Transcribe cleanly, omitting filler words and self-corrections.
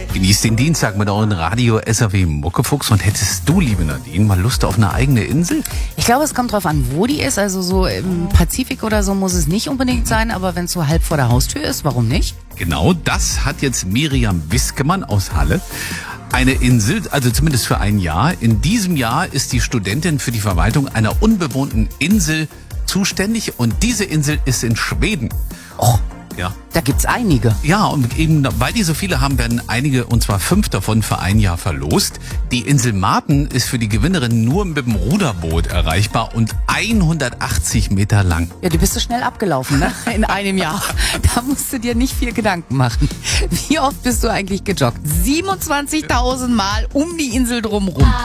Genießt den Dienstag mit euren Radio SAW Muckefuchs. Und hättest du, liebe Nadine, mal Lust auf eine eigene Insel? Ich glaube, es kommt drauf an, wo die ist. Also so im Pazifik oder so muss es nicht unbedingt sein. Aber wenn es so halb vor der Haustür ist, warum nicht? Genau, das hat jetzt Miriam Wiskemann aus Halle. Eine Insel, also zumindest für ein Jahr. In diesem Jahr ist die Studentin für die Verwaltung einer unbewohnten Insel zuständig. Und diese Insel ist in Schweden. Och, Ja. da gibt's einige. Ja, und eben weil die so viele haben, werden einige, und zwar 5 davon für ein Jahr verlost. Die Insel Marten ist für die Gewinnerin nur mit dem Ruderboot erreichbar und 180 Meter lang. Ja, du bist so schnell abgelaufen, ne? In einem Jahr. Da musst du dir nicht viel Gedanken machen. Wie oft bist du eigentlich gejoggt? 27.000 Mal um die Insel drumrum.